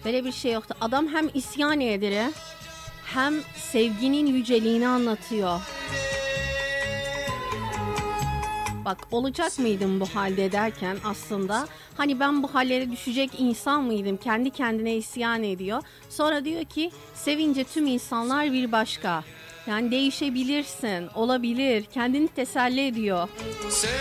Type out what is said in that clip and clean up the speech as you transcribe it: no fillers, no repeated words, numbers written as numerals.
Böyle bir şey yoktu. Adam hem isyan ederi hem sevginin yüceliğini anlatıyor. Bak, olacak mıydım bu halde derken aslında hani ben bu hallere düşecek insan mıydım? Kendi kendine isyan ediyor. Sonra diyor ki sevince tüm insanlar bir başka. Yani değişebilirsin, olabilir. Kendini teselli ediyor.